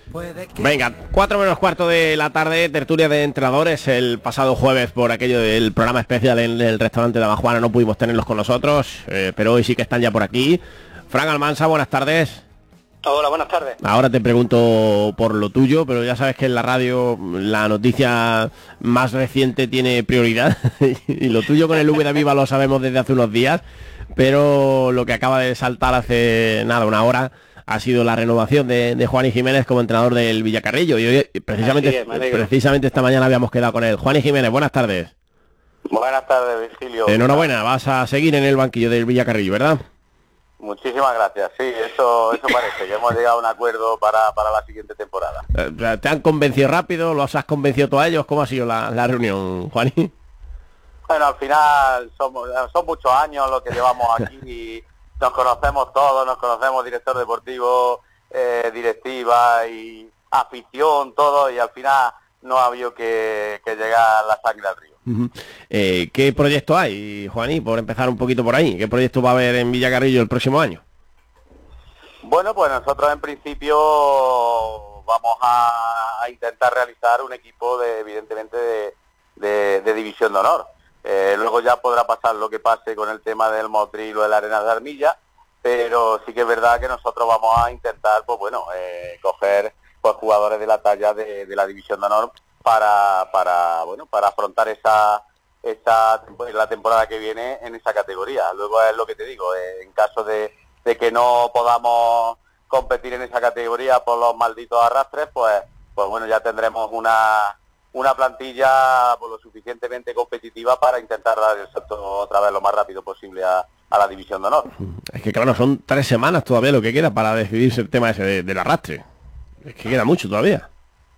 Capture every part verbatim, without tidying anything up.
Venga, cuatro menos cuarto de la tarde, tertulia de entrenadores. El pasado jueves, por aquello del programa especial en el restaurante de Damajuana, no pudimos tenerlos con nosotros, eh, pero hoy sí que están ya por aquí. Fran Almansa, buenas tardes. Hola, buenas tardes. Ahora te pregunto por lo tuyo, pero ya sabes que en la radio la noticia más reciente tiene prioridad y lo tuyo con el Úbeda Viva lo sabemos desde hace unos días, pero lo que acaba de saltar hace nada, una hora, ha sido la renovación de, de Juani Jiménez como entrenador del Villacarrillo. Y hoy, precisamente, es, precisamente esta mañana habíamos quedado con él. Juani Jiménez, buenas tardes. Buenas tardes, Virgilio. Enhorabuena, vas a seguir en el banquillo del Villacarrillo, ¿verdad? Muchísimas gracias, sí, eso eso parece, que hemos llegado a un acuerdo para, para la siguiente temporada. ¿Te han convencido rápido? ¿Los has convencido tú a ellos? ¿Cómo ha sido la, la reunión, Juani? Bueno, al final somos, son muchos años los que llevamos aquí y nos conocemos todos, nos conocemos director deportivo, eh, directiva y afición, todo, y al final no ha habido que, que llegar la sangre al río. Uh-huh. eh, ¿Qué proyecto hay, Juaní? Por empezar un poquito por ahí, ¿qué proyecto va a haber en Villacarrillo el próximo año? Bueno, pues nosotros en principio vamos a, a intentar realizar un equipo de, evidentemente, de, de, de división de honor. Eh, luego ya podrá pasar lo que pase con el tema del Motril o de la Arena de Armilla, pero sí que es verdad que nosotros vamos a intentar, pues bueno, eh, coger pues jugadores de la talla de, de la división de honor para para bueno para afrontar esa esa la temporada que viene en esa categoría. Luego es lo que te digo, eh, en caso de, de que no podamos competir en esa categoría por los malditos arrastres, pues pues bueno, ya tendremos una una plantilla por lo suficientemente competitiva para intentar dar el salto otra vez lo más rápido posible a, a la división de honor. Es que claro, son tres semanas todavía lo que queda para decidirse el tema ese de, del arrastre. Es que queda mucho todavía.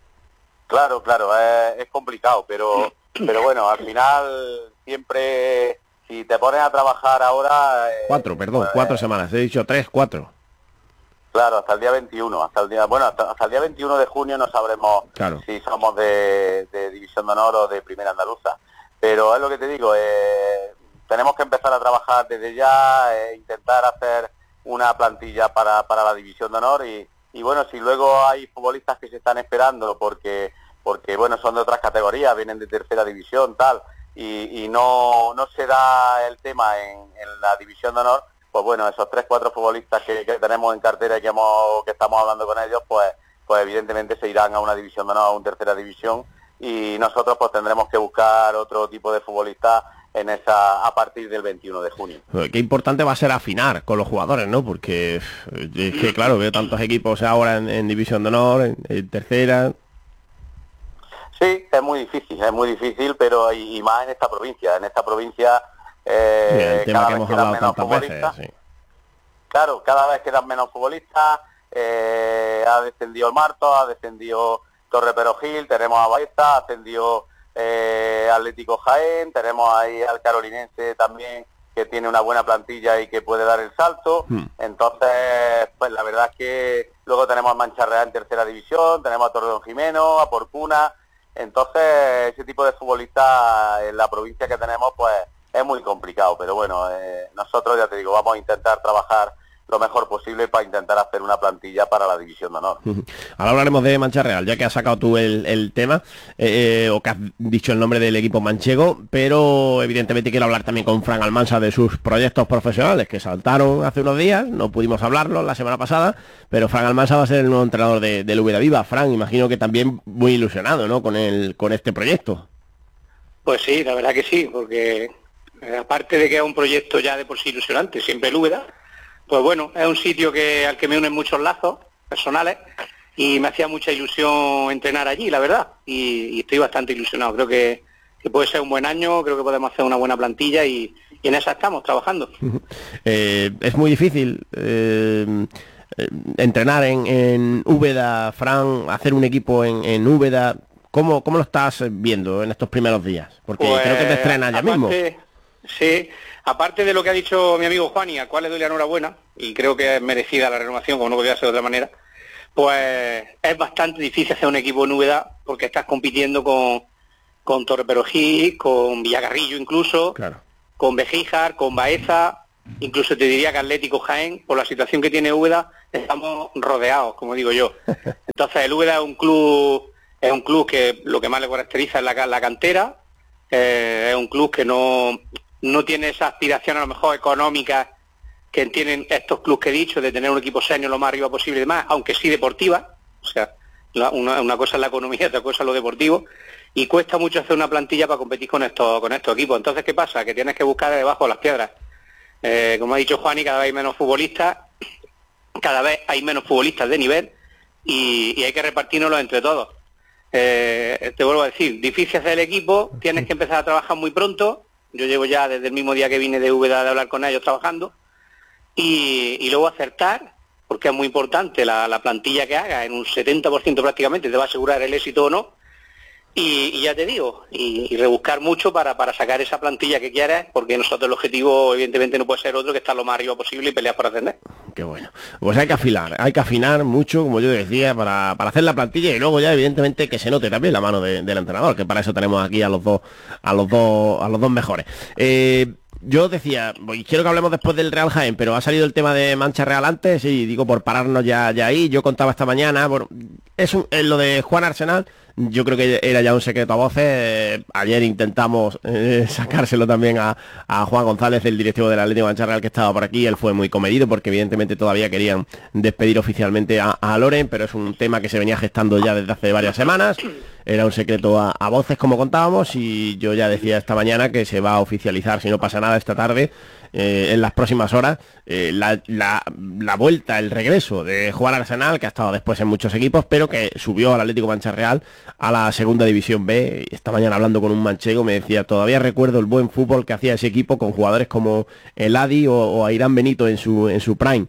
Claro, claro, es, es complicado, pero pero bueno, al final siempre, si te pones a trabajar ahora... Eh, cuatro, perdón, pues, cuatro semanas, he dicho tres, cuatro. Claro, hasta el día veintiuno, hasta el día, bueno, hasta, hasta el día veintiuno de junio no sabremos claro. si somos de, de División de Honor o de Primera Andaluza. Pero es lo que te digo, eh, tenemos que empezar a trabajar desde ya, eh, intentar hacer una plantilla para, para la División de Honor y, y bueno, si luego hay futbolistas que se están esperando porque, porque bueno, son de otras categorías, vienen de tercera división, tal, y, y no, no se da el tema en, en la División de Honor, pues bueno, esos tres, cuatro futbolistas que, que tenemos en cartera y que, hemos, que estamos hablando con ellos, pues, pues evidentemente se irán a una división de honor, a una tercera división, y nosotros pues tendremos que buscar otro tipo de futbolistas en esa a partir del veintiuno de junio. Qué importante va a ser afinar con los jugadores, ¿no? Porque es que claro, veo tantos equipos ahora en, en división de honor, en, en tercera. Sí, es muy difícil, es muy difícil, pero y, y más en esta provincia, en esta provincia... Eh, sí, el tema cada que vez hemos quedan hablado menos tantas futbolistas. veces, sí. Claro, cada vez quedan menos futbolistas. Eh, ha descendido el Marto, ha descendido Torre Perogil, tenemos a Baeza, ha ascendido eh, Atlético Jaén, tenemos ahí al Carolinense también, que tiene una buena plantilla y que puede dar el salto. Hmm. Entonces, pues la verdad es que luego tenemos a Mancharreal en tercera división, tenemos a Torredón Jimeno, a Porcuna. Entonces, ese tipo de futbolistas en la provincia que tenemos, pues es muy complicado, pero bueno, eh, nosotros ya te digo, vamos a intentar trabajar lo mejor posible para intentar hacer una plantilla para la división de honor. Ahora hablaremos de Mancharreal, ya que has sacado tú el, el tema, eh, o que has dicho el nombre del equipo manchego, pero evidentemente quiero hablar también con Fran Almansa de sus proyectos profesionales, que saltaron hace unos días, no pudimos hablarlo la semana pasada, pero Fran Almansa va a ser el nuevo entrenador de, del Úbeda Viva. Fran, imagino que también muy ilusionado, ¿no?, con, el, con este proyecto. Pues sí, la verdad que sí, porque... aparte de que es un proyecto ya de por sí ilusionante, siempre el Úbeda, pues bueno, es un sitio que al que me unen muchos lazos personales y me hacía mucha ilusión entrenar allí, la verdad, y, y estoy bastante ilusionado. Creo que, que puede ser un buen año, creo que podemos hacer una buena plantilla y, y en esa estamos trabajando. Eh, es muy difícil eh, entrenar en, en Úbeda, Fran, hacer un equipo en, en Úbeda. ¿Cómo, ¿Cómo lo estás viendo en estos primeros días? Porque pues, creo que te estrenas ya aparte, mismo. Sí, aparte de lo que ha dicho mi amigo Juan, y al cual le doy la enhorabuena, y creo que es merecida la renovación, como no podía ser de otra manera, pues es bastante difícil hacer un equipo en Úbeda, porque estás compitiendo con, con Torre Perogil, con Villacarrillo incluso, claro, con Bejíjar, con Baeza, incluso te diría que Atlético Jaén, por la situación que tiene Úbeda, estamos rodeados, como digo yo. Entonces el Úbeda es un club, es un club que lo que más le caracteriza es la, la cantera, eh, es un club que no, no tiene esa aspiración a lo mejor económica que tienen estos clubes que he dicho, de tener un equipo senior lo más arriba posible y demás, aunque sí deportiva, o sea, la, una, una cosa es la economía, otra cosa es lo deportivo, y cuesta mucho hacer una plantilla para competir con estos, con estos equipos. Entonces, ¿qué pasa? Que tienes que buscar debajo de las piedras. Eh, como ha dicho Juani, cada vez hay menos futbolistas, cada vez hay menos futbolistas de nivel, y, y hay que repartirnoslos entre todos. Eh, te vuelvo a decir, difícil hacer el equipo, tienes que empezar a trabajar muy pronto. Yo llevo ya desde el mismo día que vine de Úbeda de hablar con ellos trabajando, y, y luego acertar, porque es muy importante la, la plantilla que haga, en un setenta por ciento prácticamente te va a asegurar el éxito o no, y, y ya te digo, y, y rebuscar mucho para, para sacar esa plantilla que quieras, porque nosotros el objetivo evidentemente no puede ser otro que estar lo más arriba posible y pelear por ascender. Qué bueno. Pues hay que afilar, hay que afinar mucho, como yo decía, para, para hacer la plantilla, y luego ya evidentemente que se note también la mano de, del entrenador, que para eso tenemos aquí a los dos, a los dos, a los dos mejores. Eh, Yo decía, y quiero que hablemos después del Real Jaén, pero ha salido el tema de Mancha Real antes, y digo, por pararnos ya, ya ahí, yo contaba esta mañana, bueno, es un, en lo de Juan Arsenal, yo creo que era ya un secreto a voces. Eh, ayer intentamos eh, sacárselo también a, a Juan González, el directivo del Atlético Mancha Real, que estaba por aquí. Él fue muy comedido porque evidentemente todavía querían despedir oficialmente a, a Loren, pero es un tema que se venía gestando ya desde hace varias semanas. Era un secreto a, a voces, como contábamos, y yo ya decía esta mañana que se va a oficializar, si no pasa nada esta tarde, eh, en las próximas horas, eh, la, la, la vuelta, el regreso de Juan Arsenal, que ha estado después en muchos equipos, pero que subió al Atlético Mancha Real a la segunda división B. Esta mañana, hablando con un manchego, me decía, todavía recuerdo el buen fútbol que hacía ese equipo con jugadores como el Adi o, o Airán Benito en su, en su prime.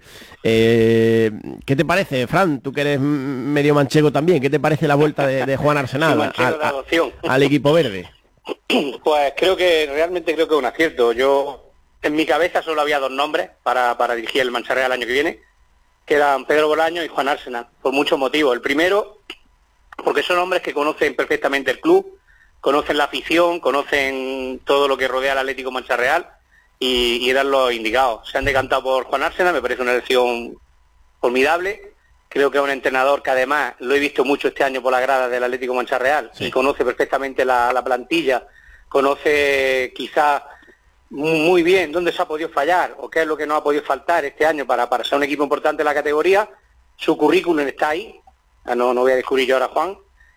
Eh, ¿Qué te parece, Fran? Tú que eres medio manchego también, ¿qué te parece la vuelta de, de Juan Arsenal al, al, al equipo verde? Pues creo que, realmente creo que es un acierto. Yo, en mi cabeza solo había dos nombres para, para dirigir el Mancha Real el año que viene, que eran Pedro Bolaño y Juan Arsenal, por muchos motivos. El primero, porque son hombres que conocen perfectamente el club, conocen la afición, conocen todo lo que rodea al Atlético Mancha Real, y, y eran los indicados. Se han decantado por Juan Arsenal, me parece una elección formidable. Creo que es un entrenador que además lo he visto mucho este año por la grada del Atlético Mancha Real, sí, y conoce perfectamente la, la plantilla, conoce quizás muy bien dónde se ha podido fallar o qué es lo que no ha podido faltar este año para, para ser un equipo importante en la categoría. Su currículum está ahí, no, no voy a descubrir yo ahora, Juan,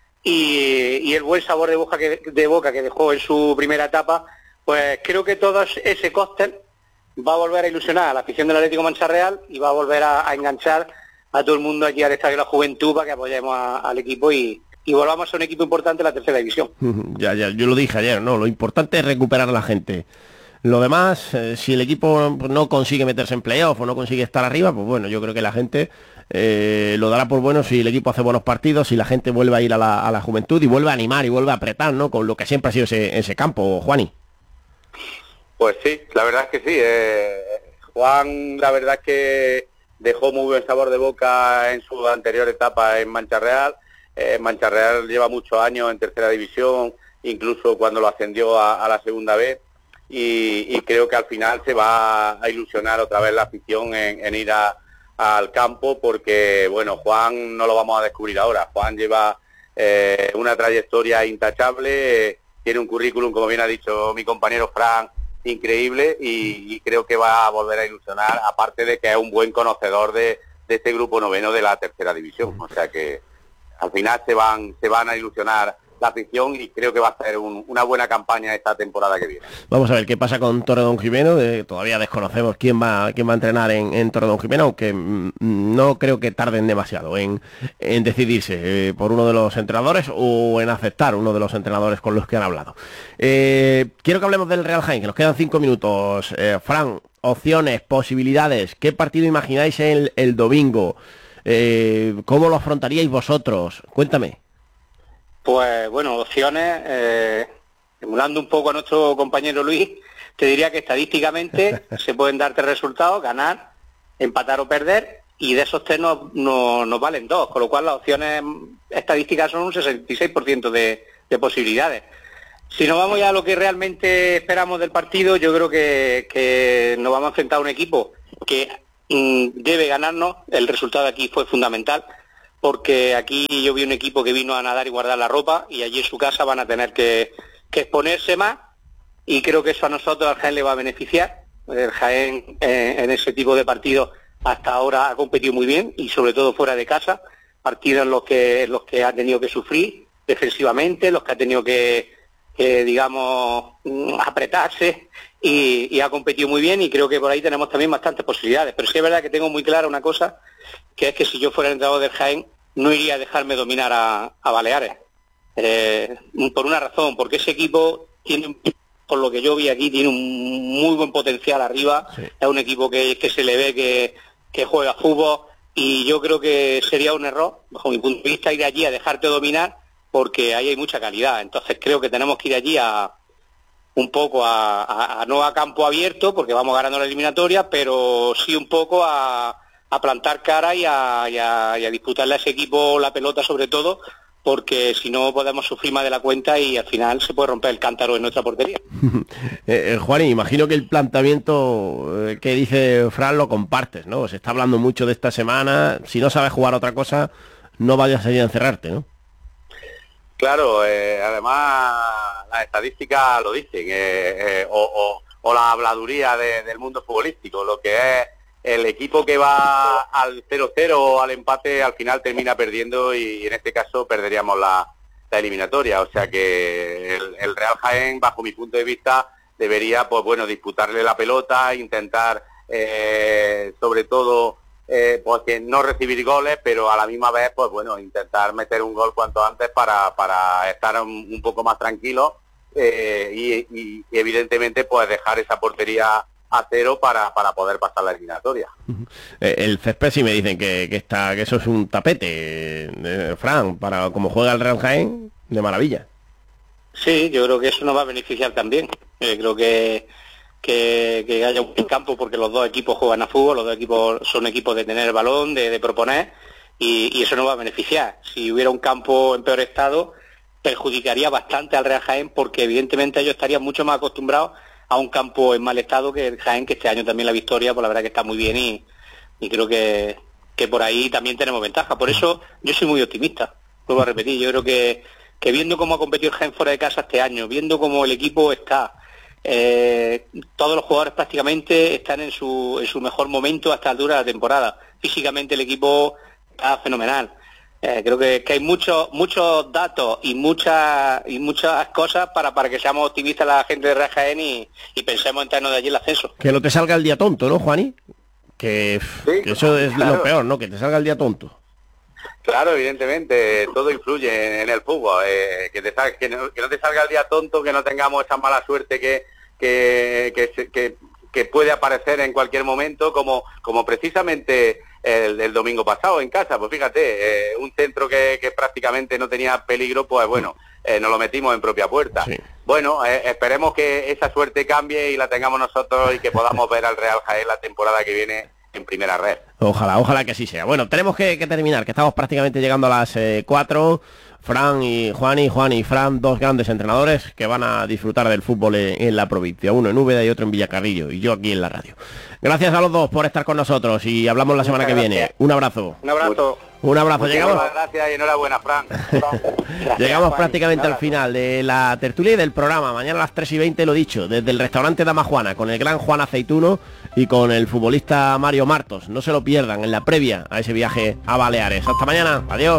y, y el buen sabor de boca, que, de boca que dejó en su primera etapa, pues creo que todo ese cóctel va a volver a ilusionar a la afición del Atlético Mancha Real y va a volver a, a enganchar a todo el mundo aquí al Estadio de la Juventud para que apoyemos a, al equipo y, y volvamos a ser un equipo importante en la tercera división. Ya, ya, yo lo dije ayer, ¿no? Lo importante es recuperar a la gente. Lo demás, eh, si el equipo no consigue meterse en playoff o no consigue estar arriba, pues bueno, yo creo que la gente eh, lo dará por bueno si el equipo hace buenos partidos, si la gente vuelve a ir a la, a la Juventud y vuelve a animar y vuelve a apretar, ¿no? Con lo que siempre ha sido ese, ese campo, Juani. Pues sí, la verdad es que sí. Eh, Juan, la verdad es que dejó muy buen sabor de boca en su anterior etapa en Mancha Real. Eh, Mancha Real lleva muchos años en tercera división, incluso cuando lo ascendió a, a la segunda vez, y, y creo que al final se va a ilusionar otra vez la afición en, en ir a, al campo, porque bueno, Juan no lo vamos a descubrir ahora. Juan lleva eh, una trayectoria intachable, eh, tiene un currículum, como bien ha dicho mi compañero Fran, increíble, y, y creo que va a volver a ilusionar, aparte de que es un buen conocedor de, de este grupo noveno de la tercera división. O sea que al final se van se van a ilusionar la afición y creo que va a ser un, una buena campaña esta temporada que viene. Vamos a ver qué pasa con Torredonjimeno. De, todavía desconocemos quién va quién va a entrenar en, en Torredonjimeno, aunque mm, no creo que tarden demasiado en, en decidirse eh, por uno de los entrenadores o en aceptar uno de los entrenadores con los que han hablado. Eh, quiero que hablemos del Real Jaén, que nos quedan cinco minutos. Eh, Fran, opciones, posibilidades, ¿qué partido imagináis el, el domingo? Eh, ¿Cómo lo afrontaríais vosotros? Cuéntame. Pues bueno, opciones, eh, emulando un poco a nuestro compañero Luis, te diría que estadísticamente se pueden darte resultados, ganar, empatar o perder, y de esos tres nos, nos, nos valen dos, con lo cual las opciones estadísticas son un sesenta y seis por ciento de, de posibilidades. Si nos vamos ya a lo que realmente esperamos del partido, yo creo que, que nos vamos a enfrentar a un equipo que mm, debe ganarnos. El resultado de aquí fue fundamental, porque aquí yo vi un equipo que vino a nadar y guardar la ropa, y allí en su casa van a tener que, que exponerse más, y creo que eso a nosotros, al Jaén, le va a beneficiar. El Jaén eh, en ese tipo de partidos hasta ahora ha competido muy bien, y sobre todo fuera de casa, partidos en los que, en los que ha tenido que sufrir defensivamente, los que ha tenido que, que digamos, apretarse, y, y ha competido muy bien, y creo que por ahí tenemos también bastantes posibilidades. Pero sí es verdad que tengo muy clara una cosa, que es que si yo fuera el entrenador del Jaén, no iría a dejarme dominar a, a Baleares. Eh, por una razón, porque ese equipo tiene, por lo que yo vi aquí, tiene un muy buen potencial arriba. Sí. Es un equipo que, que se le ve que, que juega fútbol, y yo creo que sería un error, bajo mi punto de vista, ir allí a dejarte dominar, porque ahí hay mucha calidad. Entonces creo que tenemos que ir allí a un poco a, a, a no a campo abierto, porque vamos ganando la eliminatoria, pero sí un poco a, a plantar cara y a, y, a, y a disputarle a ese equipo la pelota, sobre todo, porque si no podemos sufrir más de la cuenta y al final se puede romper el cántaro en nuestra portería. eh, Juan, imagino que el planteamiento eh, que dice Fran lo compartes, ¿no? Se está hablando mucho de esta semana. Si no sabes jugar otra cosa, no vayas a ir a encerrarte, ¿no? Claro, eh, además las estadísticas lo dicen, eh, eh, o, o, o la habladuría de, del mundo futbolístico, lo que es el equipo que va al cero cero o al empate al final termina perdiendo, y en este caso perderíamos la, la eliminatoria. O sea que el, el Real Jaén, bajo mi punto de vista, debería, pues bueno, disputarle la pelota, intentar eh, sobre todo Eh, pues que no recibir goles, pero a la misma vez, pues bueno, intentar meter un gol cuanto antes para, para estar un, un poco más tranquilo, eh, y, y, y evidentemente pues dejar esa portería a cero para, para poder pasar la eliminatoria. El césped sí me dicen que, que está que eso es un tapete, eh, Fran, para como juega el Real Jaén, de maravilla. Sí, yo creo que eso nos va a beneficiar también. Eh, creo que Que, que haya un campo, porque los dos equipos juegan a fútbol, los dos equipos son equipos de tener el balón, de, de proponer, y, y eso nos va a beneficiar. Si hubiera un campo en peor estado, perjudicaría bastante al Real Jaén, porque evidentemente ellos estarían mucho más acostumbrados a un campo en mal estado que el Jaén, que este año también la victoria, pues la verdad que está muy bien, y, y creo que, que por ahí también tenemos ventaja. Por eso yo soy muy optimista, vuelvo a repetir, yo creo que, que viendo cómo ha competido el Jaén fuera de casa este año, viendo cómo el equipo está, Eh, todos los jugadores prácticamente están en su, en su mejor momento a esta altura de la temporada. Físicamente el equipo está fenomenal. Eh, creo que, que hay muchos muchos datos y muchas y muchas cosas para, para que seamos optimistas la gente de Real Jaén y, y pensemos en traernos de allí el ascenso. Que no te salga el día tonto, ¿no, Juani? Que, sí, que eso es claro. Lo peor, ¿no? Que te salga el día tonto. Claro, evidentemente, todo influye en el fútbol. Eh, que, te salga, que, no, que no te salga el día tonto, que no tengamos esa mala suerte que que, que, que, que puede aparecer en cualquier momento, como, como precisamente el, el domingo pasado en casa. Pues fíjate, eh, un centro que, que prácticamente no tenía peligro, pues bueno, eh, nos lo metimos en propia puerta. Sí. Bueno, eh, esperemos que esa suerte cambie y la tengamos nosotros, y que podamos ver al Real Jaén la temporada que viene en primera red. Ojalá, ojalá que así sea. Bueno, tenemos que, que terminar, que estamos prácticamente llegando a las eh, cuatro. Fran y Juan y Juan y Fran, dos grandes entrenadores que van a disfrutar del fútbol en, en la provincia, uno en Úbeda y otro en Villacarrillo, y yo aquí en la radio. Gracias a los dos por estar con nosotros, y hablamos la semana Muchas que gracias. viene. Un abrazo. Un abrazo. Un abrazo. Muchas Llegamos. Gracias y enhorabuena, Fran. Llegamos prácticamente al final de la tertulia y del programa. Mañana a las tres y veinte, lo dicho, desde el restaurante Dama Juana, con el gran Juan Aceituno y con el futbolista Mario Martos. No se lo pierdan en la previa a ese viaje a Baleares. Hasta mañana. Adiós.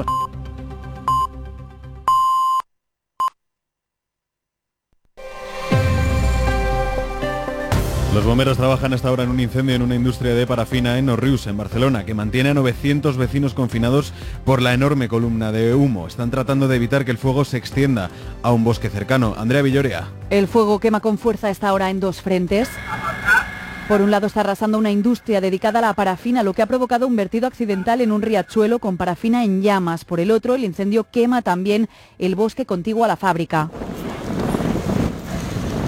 Los bomberos trabajan hasta ahora en un incendio en una industria de parafina en Òrrius, en Barcelona, que mantiene a novecientos vecinos confinados por la enorme columna de humo. Están tratando de evitar que el fuego se extienda a un bosque cercano. Andrea Villorea. El fuego quema con fuerza hasta ahora en dos frentes. Por un lado está arrasando una industria dedicada a la parafina, lo que ha provocado un vertido accidental en un riachuelo con parafina en llamas. Por el otro, el incendio quema también el bosque contiguo a la fábrica.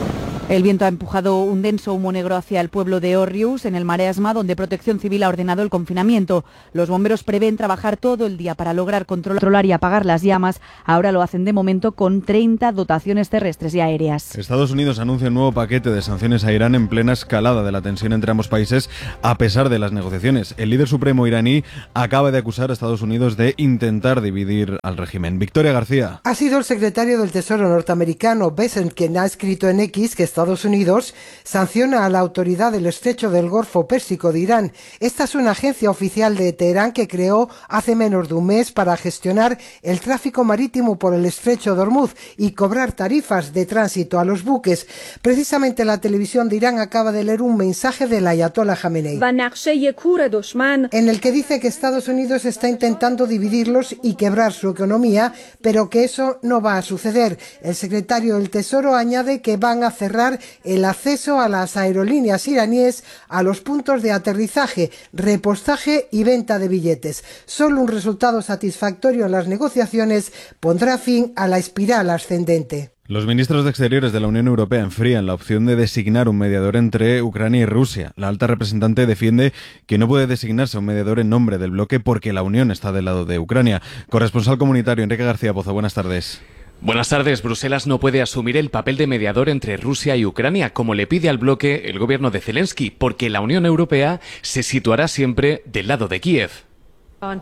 El viento ha empujado un denso humo negro hacia el pueblo de Òrrius, en el Maresme, donde Protección Civil ha ordenado el confinamiento. Los bomberos prevén trabajar todo el día para lograr controlar y apagar las llamas. Ahora lo hacen de momento con treinta dotaciones terrestres y aéreas. Estados Unidos anuncia un nuevo paquete de sanciones a Irán en plena escalada de la tensión entre ambos países, a pesar de las negociaciones. El líder supremo iraní acaba de acusar a Estados Unidos de intentar dividir al régimen. Victoria García. Ha sido el secretario del Tesoro norteamericano Bessent quien ha escrito en X que Estados Unidos sanciona a la autoridad del estrecho del Golfo Pérsico de Irán. Esta es una agencia oficial de Teherán que creó hace menos de un mes para gestionar el tráfico marítimo por el estrecho de Hormuz y cobrar tarifas de tránsito a los buques. Precisamente la televisión de Irán acaba de leer un mensaje del ayatollah Jamenei, en el que dice que Estados Unidos está intentando dividirlos y quebrar su economía, pero que eso no va a suceder. El secretario del Tesoro añade que van a cerrar el acceso a las aerolíneas iraníes a los puntos de aterrizaje, repostaje y venta de billetes. Solo un resultado satisfactorio en las negociaciones pondrá fin a la espiral ascendente. Los ministros de Exteriores de la Unión Europea enfrían la opción de designar un mediador entre Ucrania y Rusia. La alta representante defiende que no puede designarse un mediador en nombre del bloque porque la Unión está del lado de Ucrania. Corresponsal comunitario Enrique García Pozo, buenas tardes. Buenas tardes. Bruselas no puede asumir el papel de mediador entre Rusia y Ucrania, como le pide al bloque el gobierno de Zelensky, porque la Unión Europea se situará siempre del lado de Kiev. No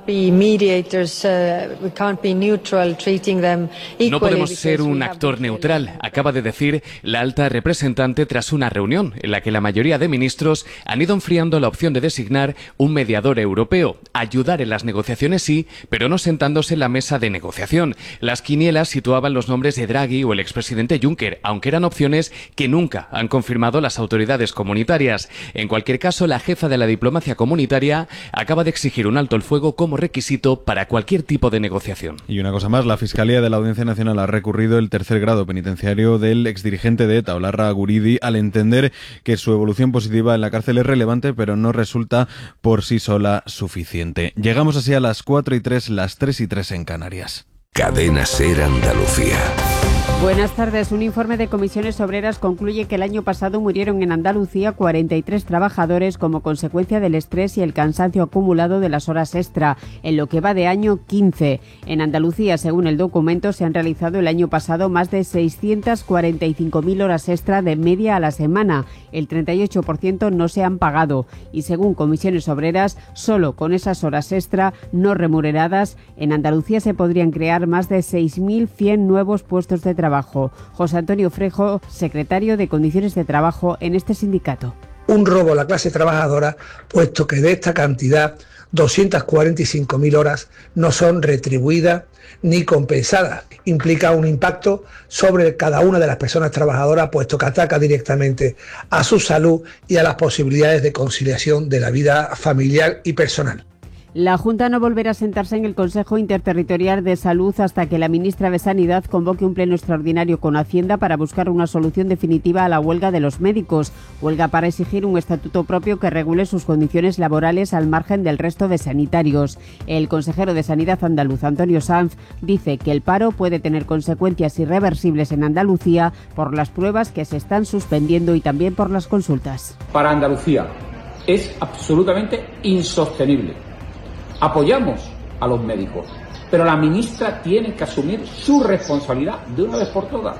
podemos ser un actor neutral, acaba de decir la alta representante tras una reunión en la que la mayoría de ministros han ido enfriando la opción de designar un mediador europeo. Ayudar en las negociaciones sí, pero no sentándose en la mesa de negociación. Las quinielas situaban los nombres de Draghi o el expresidente Juncker, aunque eran opciones que nunca han confirmado las autoridades comunitarias. En cualquier caso, la jefa de la diplomacia comunitaria acaba de exigir un alto el fuego como requisito para cualquier tipo de negociación. Y una cosa más, la Fiscalía de la Audiencia Nacional ha recurrido el tercer grado penitenciario del exdirigente de ETA, Olarra Guridi, al entender que su evolución positiva en la cárcel es relevante, pero no resulta por sí sola suficiente. Llegamos así a las cuatro y tres, las tres y tres en Canarias. Cadena SER Andalucía. Buenas tardes. Un informe de Comisiones Obreras concluye que el año pasado murieron en Andalucía cuarenta y tres trabajadores como consecuencia del estrés y el cansancio acumulado de las horas extra. En lo que va de año, quince. En Andalucía, según el documento, se han realizado el año pasado más de seiscientas cuarenta y cinco mil horas extra de media a la semana. El treinta y ocho por ciento no se han pagado. Y según Comisiones Obreras, solo con esas horas extra no remuneradas, en Andalucía se podrían crear más de seis mil cien nuevos puestos de trabajo. Trabajo. José Antonio Frejo, secretario de Condiciones de Trabajo en este sindicato. Un robo a la clase trabajadora, puesto que de esta cantidad, doscientas cuarenta y cinco mil horas no son retribuidas ni compensadas. Implica un impacto sobre cada una de las personas trabajadoras, puesto que ataca directamente a su salud y a las posibilidades de conciliación de la vida familiar y personal. La Junta no volverá a sentarse en el Consejo Interterritorial de Salud hasta que la ministra de Sanidad convoque un pleno extraordinario con Hacienda para buscar una solución definitiva a la huelga de los médicos. Huelga para exigir un estatuto propio que regule sus condiciones laborales al margen del resto de sanitarios. El consejero de Sanidad andaluz, Antonio Sanz, dice que el paro puede tener consecuencias irreversibles en Andalucía por las pruebas que se están suspendiendo y también por las consultas. Para Andalucía es absolutamente insostenible. Apoyamos a los médicos, pero la ministra tiene que asumir su responsabilidad de una vez por todas.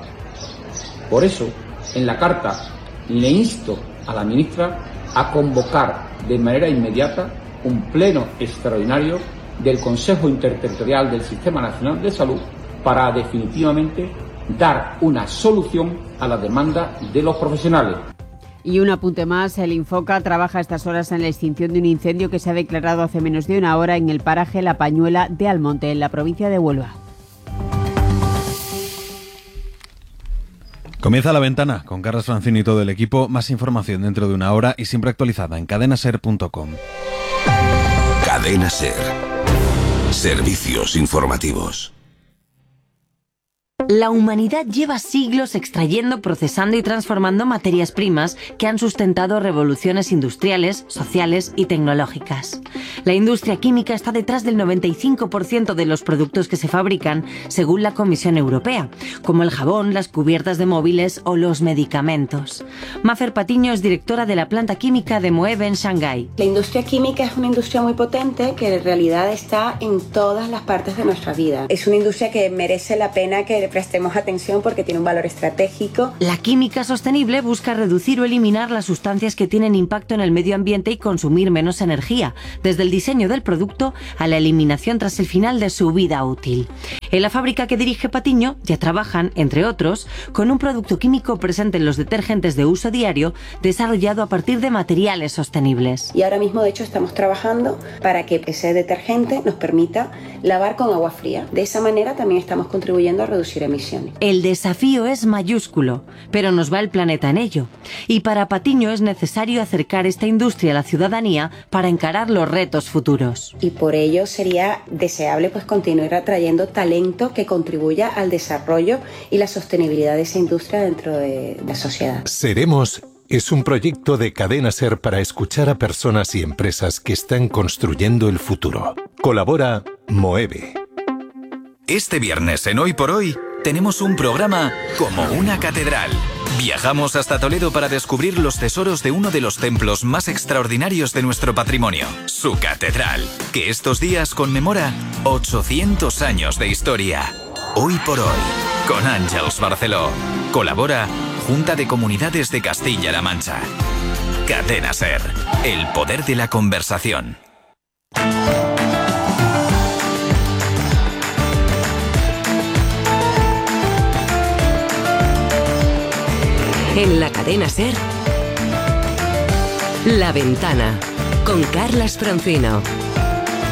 Por eso, en la carta le insto a la ministra a convocar de manera inmediata un pleno extraordinario del Consejo Interterritorial del Sistema Nacional de Salud para definitivamente dar una solución a la demanda de los profesionales. Y un apunte más, el Infoca trabaja a estas horas en la extinción de un incendio que se ha declarado hace menos de una hora en el paraje La Pañuela de Almonte, en la provincia de Huelva. Comienza La Ventana con Carlos Francini y todo el equipo. Más información dentro de una hora y siempre actualizada en cadena ser punto com. Cadena SER. Servicios informativos. La humanidad lleva siglos extrayendo, procesando y transformando materias primas que han sustentado revoluciones industriales, sociales y tecnológicas. La industria química está detrás del noventa y cinco por ciento de los productos que se fabrican, según la Comisión Europea, como el jabón, las cubiertas de móviles o los medicamentos. Mafer Patiño es directora de la planta química de Moeve en Shanghái. La industria química es una industria muy potente que en realidad está en todas las partes de nuestra vida. Es una industria que merece la pena que le prestemos atención porque tiene un valor estratégico. La química sostenible busca reducir o eliminar las sustancias que tienen impacto en el medio ambiente y consumir menos energía, desde el diseño del producto a la eliminación tras el final de su vida útil. En la fábrica que dirige Patiño ya trabajan, entre otros, con un producto químico presente en los detergentes de uso diario, desarrollado a partir de materiales sostenibles. Y ahora mismo, de hecho, estamos trabajando para que ese detergente nos permita lavar con agua fría. De esa manera también estamos contribuyendo a reducir emisiones. El desafío es mayúsculo, pero nos va el planeta en ello. Y para Patiño es necesario acercar esta industria a la ciudadanía para encarar los retos futuros. Y por ello sería deseable pues continuar atrayendo talento que contribuya al desarrollo y la sostenibilidad de esa industria dentro de la sociedad. Seremos es un proyecto de Cadena SER para escuchar a personas y empresas que están construyendo el futuro. Colabora Moeve. Este viernes en Hoy por Hoy tenemos un programa como una catedral. Viajamos hasta Toledo para descubrir los tesoros de uno de los templos más extraordinarios de nuestro patrimonio, su catedral, que estos días conmemora ochocientos años de historia. Hoy por Hoy, con Àngels Barceló. Colabora Junta de Comunidades de Castilla-La Mancha. Cadena SER, el poder de la conversación. En la Cadena SER, La Ventana, con Carlas Francino.